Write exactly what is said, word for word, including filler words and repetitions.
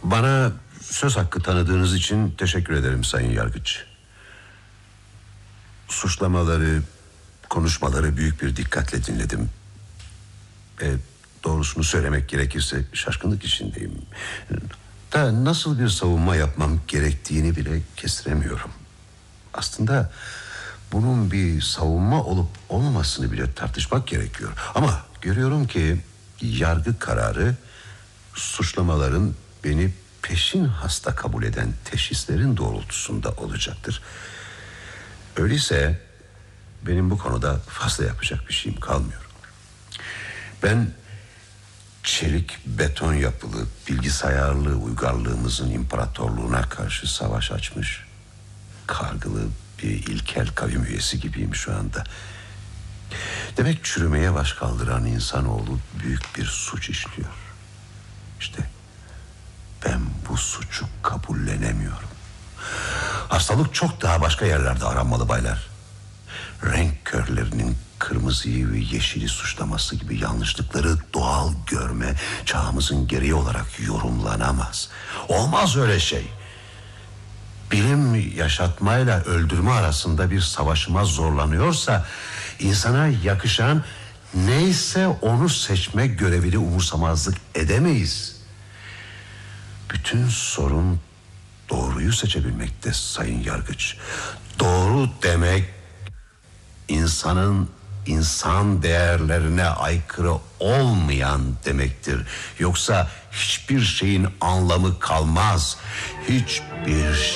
Bana söz hakkı tanıdığınız için teşekkür ederim Sayın Yargıç. Suçlamaları, konuşmaları büyük bir dikkatle dinledim. E, doğrusunu söylemek gerekirse şaşkınlık içindeyim. Da nasıl bir savunma yapmam gerektiğini bile kestiremiyorum. Aslında bunun bir savunma olup olmamasını bile tartışmak gerekiyor. Ama görüyorum ki yargı kararı suçlamaların beni peşin hasta kabul eden teşhislerin doğrultusunda olacaktır. Öyleyse benim bu konuda fazla yapacak bir şeyim kalmıyor. Ben çelik beton yapılı bilgisayarlı uygarlığımızın imparatorluğuna karşı savaş açmış, kargılı bir ilkel kavim üyesi gibiyim şu anda. Demek çürümeye baş kaldıran insanoğlu büyük bir suç işliyor. İşte ben bu suçu kabullenemiyorum. Hastalık çok daha başka yerlerde aranmalı baylar. Renk körlerinin kırmızıyı ve yeşili suçlaması gibi yanlışlıkları doğal görme çağımızın gereği olarak yorumlanamaz. Olmaz öyle şey. Bilim yaşatmayla öldürme arasında bir savaşıma zorlanıyorsa insana yakışan neyse onu seçme görevini umursamazlık edemeyiz. Bütün sorun doğruyu seçebilmekte Sayın Yargıç. Doğru demek insanın insan değerlerine aykırı olmayan demektir. Yoksa hiçbir şeyin anlamı kalmaz. Hiçbir